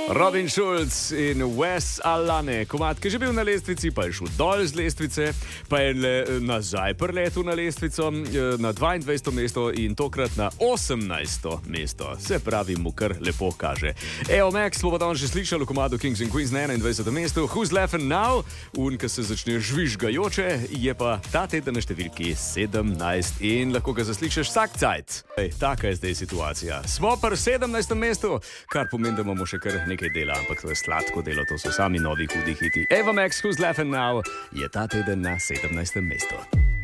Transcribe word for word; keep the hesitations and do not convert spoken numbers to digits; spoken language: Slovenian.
Robin Schulz in Wes Alane, komad, ki je že bil na lestvici, pa je šel dol z lestvice, pa je le nazaj preletel na lestvico na dvaindvajseto mesto in tokrat na osemnajsto mesto. Se pravi, mu kar lepo kaže. Evo Max smo pa danes že slišali v komadu Kings and Queens na enaindvajsetem mestu. Who's Laughing Now? Un, ki se začne žvižgajoče, je pa ta teden na številki sedemnajst in lahko ga zaslišiš vsak cajt. Ej, taka je zdaj situacija. Smo pa v sedemnajstem mestu, kar pomeni, da imamo še kar nekaj dela, ampak to je sladko delo, to so sami novi hudi hiti. Eva Max, Who's Laughing Now, je ta teden na sedemnajstem mestu.